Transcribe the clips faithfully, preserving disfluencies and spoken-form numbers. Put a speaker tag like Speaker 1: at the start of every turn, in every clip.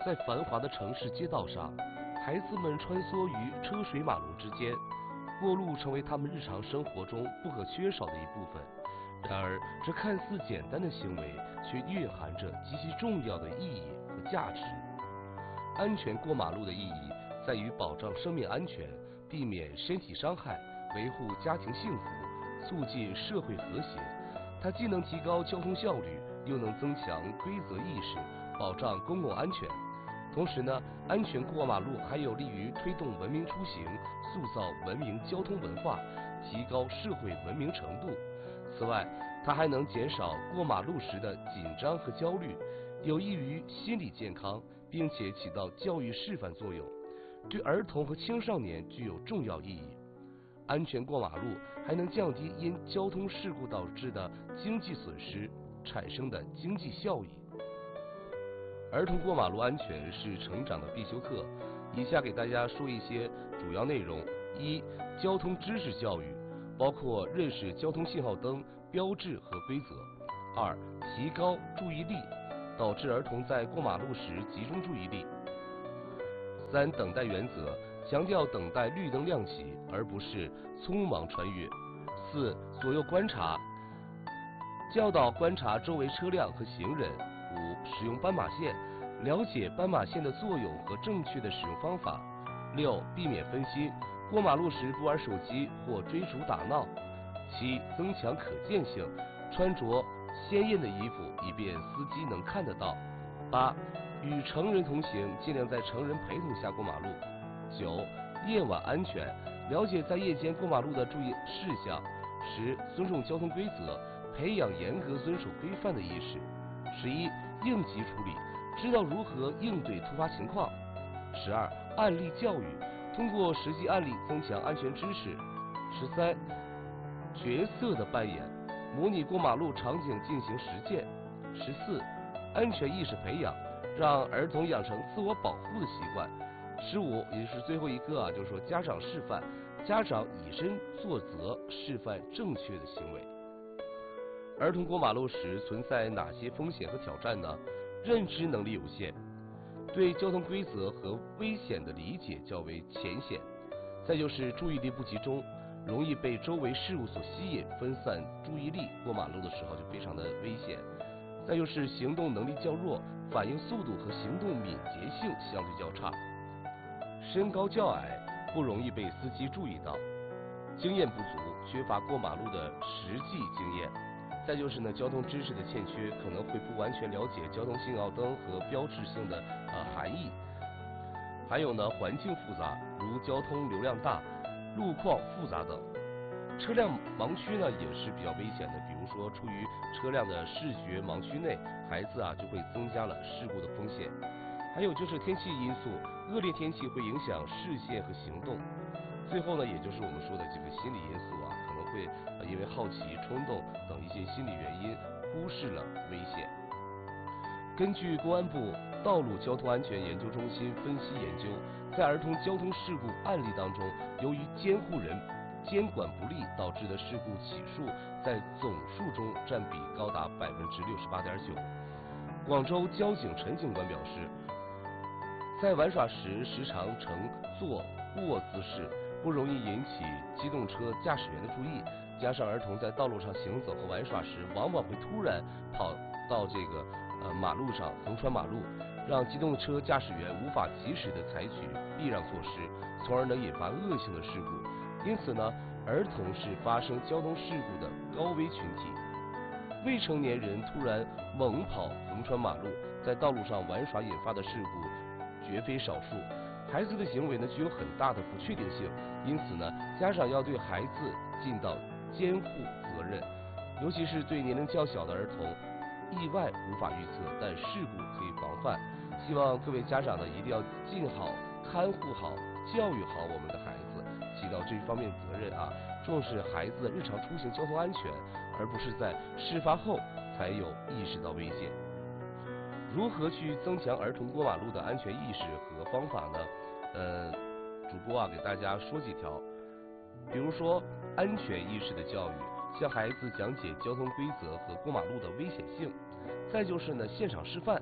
Speaker 1: 在繁华的城市街道上，孩子们穿梭于车水马龙之间，过路成为他们日常生活中不可缺少的一部分。然而，这看似简单的行为，却蕴含着极其重要的意义和价值。安全过马路的意义在于保障生命安全，避免身体伤害，维护家庭幸福，促进社会和谐。它既能提高交通效率，又能增强规则意识，保障公共安全。同时呢，安全过马路还有利于推动文明出行，塑造文明交通文化，提高社会文明程度。此外，它还能减少过马路时的紧张和焦虑，有益于心理健康，并且起到教育示范作用，对儿童和青少年具有重要意义。安全过马路还能降低因交通事故导致的经济损失产生的经济效益。儿童过马路安全是成长的必修课，以下给大家说一些主要内容：一、交通知识教育，包括认识交通信号灯、标志和规则；二、提高注意力，导致儿童在过马路时集中注意力；三、等待原则，强调等待绿灯亮起，而不是匆忙穿越；四、左右观察，教导观察周围车辆和行人；五、使用斑马线，了解斑马线的作用和正确的使用方法；六、避免分心，过马路时不玩手机或追逐打闹；七、增强可见性，穿着鲜艳的衣服，以便司机能看得到；八、与成人同行，尽量在成人陪同下过马路；九、夜晚安全，了解在夜间过马路的注意事项；十、尊重交通规则，培养严格遵守规范的意识；十一、应急处理，知道如何应对突发情况；十二、案例教育，通过实际案例增强安全知识；十三、角色的扮演，模拟过马路场景进行实践；十四、安全意识培养，让儿童养成自我保护的习惯；十五，也就是最后一个啊，就是说家长示范，家长以身作则，示范正确的行为。儿童过马路时存在哪些风险和挑战呢？认知能力有限，对交通规则和危险的理解较为浅显，再就是注意力不集中，容易被周围事物所吸引，分散注意力，过马路的时候就非常的危险。再就是行动能力较弱，反应速度和行动敏捷性相对较差，身高较矮，不容易被司机注意到，经验不足，缺乏过马路的实际经验。再就是呢，交通知识的欠缺，可能会不完全了解交通信号灯和标志性的呃含义。还有呢，环境复杂，如交通流量大、路况复杂等。车辆盲区呢也是比较危险的，比如说处于车辆的视觉盲区内，孩子啊就会增加了事故的风险。还有就是天气因素，恶劣天气会影响视线和行动。最后呢，也就是我们说的这个心理因素啊，可能会呃因为好奇、冲动等一些心理原因，忽视了危险。根据公安部道路交通安全研究中心分析研究，在儿童交通事故案例当中，由于监护人监管不力导致的事故起数，在总数中占比高达百分之六十八点九。广州交警陈警官表示，在玩耍时时常乘坐卧姿势，不容易引起机动车驾驶员的注意，加上儿童在道路上行走和玩耍时，往往会突然跑到这个呃马路上横穿马路，让机动车驾驶员无法及时的采取避让措施，从而呢引发恶性的事故。因此呢，儿童是发生交通事故的高危群体。未成年人突然猛跑横穿马路，在道路上玩耍引发的事故绝非少数。孩子的行为呢具有很大的不确定性，因此呢，家长要对孩子尽到监护责任，尤其是对年龄较小的儿童，意外无法预测，但事故可以防范。希望各位家长呢一定要尽好看护好、教育好我们的孩子，起到这一方面责任啊，重视孩子的日常出行交通安全，而不是在事发后才有意识到危险。如何去增强儿童过马路的安全意识和方法呢？呃，主播啊给大家说几条，比如说安全意识的教育，向孩子讲解交通规则和过马路的危险性；再就是呢现场示范，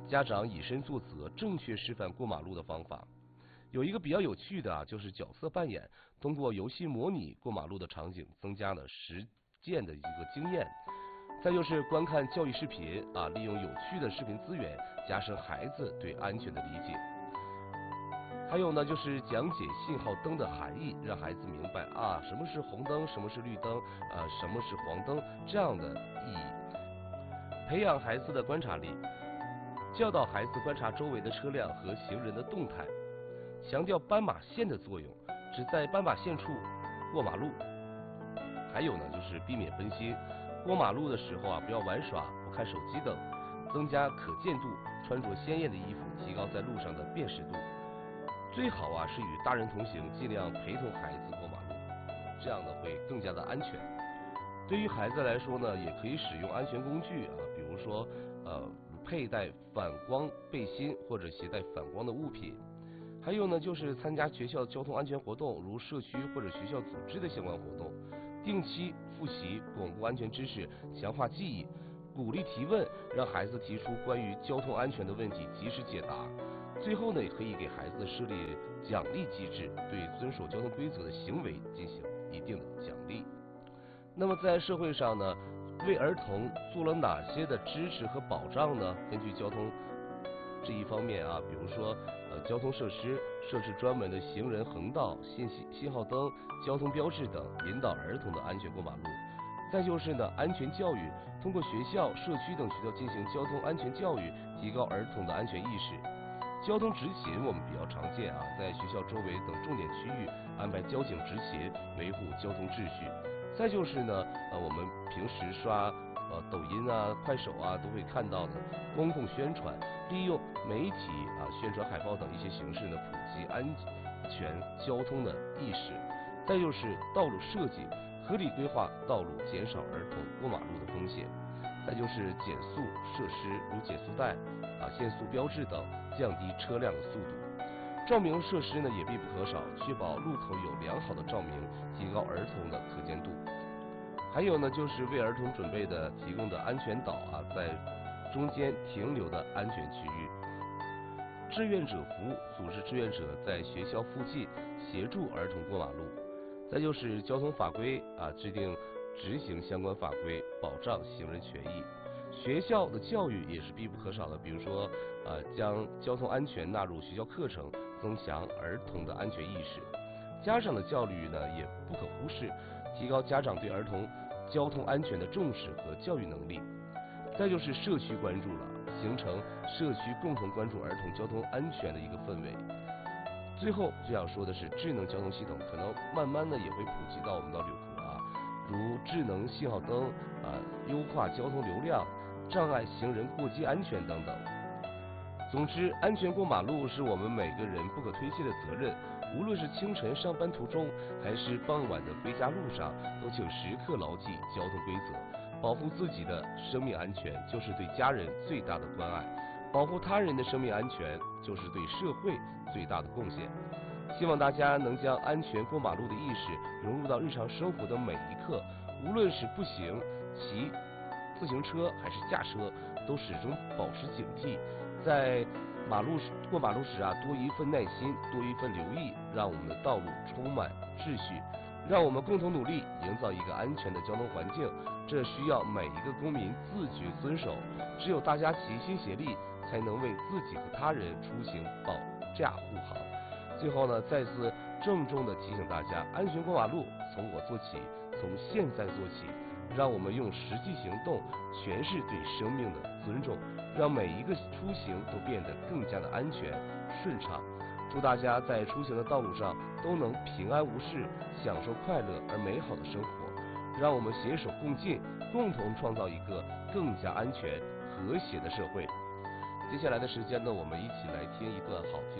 Speaker 1: 家长以身作则，正确示范过马路的方法。有一个比较有趣的啊，就是角色扮演，通过游戏模拟过马路的场景，增加了实践的一个经验。再就是观看教育视频啊，利用有趣的视频资源，加深孩子对安全的理解。还有呢，就是讲解信号灯的含义，让孩子明白啊什么是红灯，什么是绿灯，啊什么是黄灯这样的意义。培养孩子的观察力，教导孩子观察周围的车辆和行人的动态，强调斑马线的作用，只在斑马线处过马路。还有呢，就是避免分心，过马路的时候啊，不要玩耍、不看手机等，增加可见度，穿着鲜艳的衣服，提高在路上的辨识度。最好啊是与大人同行，尽量陪同孩子过马路，这样呢会更加的安全。对于孩子来说呢，也可以使用安全工具啊，比如说呃佩戴反光背心或者携带反光的物品。还有呢，就是参加学校交通安全活动，如社区或者学校组织的相关活动，定期复习巩固安全知识，强化记忆，鼓励提问，让孩子提出关于交通安全的问题，及时解答。最后呢，也可以给孩子设立奖励机制，对遵守交通规则的行为进行一定的奖励。那么在社会上呢，为儿童做了哪些的支持和保障呢？根据交通这一方面啊，比如说呃交通设施设置专门的行人横道、信息信号灯、交通标志等，引导儿童的安全过马路。再就是呢，安全教育，通过学校、社区等渠道进行交通安全教育，提高儿童的安全意识。交通执勤我们比较常见啊，在学校周围等重点区域安排交警执勤，维护交通秩序。再就是呢，呃，我们平时刷呃抖音啊、快手啊都会看到的公共宣传，利用媒体啊、宣传海报等一些形式呢，普及安全交通的意识。再就是道路设计，合理规划道路，减少儿童过马路的风险。再就是减速设施，如减速带啊、限速标志等，降低车辆的速度。照明设施呢也必不可少，确保路口有良好的照明，提高儿童的可见度。还有呢，就是为儿童准备的提供的安全岛啊，在中间停留的安全区域。志愿者服务，组织志愿者在学校附近协助儿童过马路。再就是交通法规啊，制定执行相关法规，保障行人权益。学校的教育也是必不可少的，比如说呃，将交通安全纳入学校课程，增强儿童的安全意识。家长的教育呢也不可忽视，提高家长对儿童交通安全的重视和教育能力。再就是社区关注了，形成社区共同关注儿童交通安全的一个氛围。最后就要说的是，智能交通系统可能慢慢的也会普及到我们的旅途啊，如智能信号灯啊，优化交通流量，障碍行人过街安全等等。总之，安全过马路是我们每个人不可推卸的责任。无论是清晨上班途中，还是傍晚的回家路上，都请时刻牢记交通规则，保护自己的生命安全，就是对家人最大的关爱；保护他人的生命安全，就是对社会最大的贡献。希望大家能将安全过马路的意识融入到日常生活的每一刻，无论是步行、骑自行车还是驾车，都始终保持警惕，在马路过马路时啊，多一份耐心，多一份留意，让我们的道路充满秩序。让我们共同努力，营造一个安全的交通环境。这需要每一个公民自觉遵守，只有大家齐心协力，才能为自己和他人出行保驾护航。最后呢，再次郑重地提醒大家，安全过马路从我做起，从现在做起。让我们用实际行动诠释对生命的尊重，让每一个出行都变得更加的安全顺畅。祝大家在出行的道路上都能平安无事，享受快乐而美好的生活。让我们携手共进，共同创造一个更加安全和谐的社会。接下来的时间呢，我们一起来听一段好听